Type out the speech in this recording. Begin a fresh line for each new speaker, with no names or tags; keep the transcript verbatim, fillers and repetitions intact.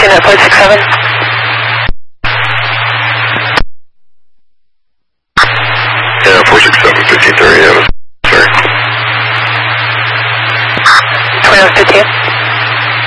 at four six seven.
Yeah, four six seven, fifteen thirty, yeah, sorry.
twenty-one fifteen.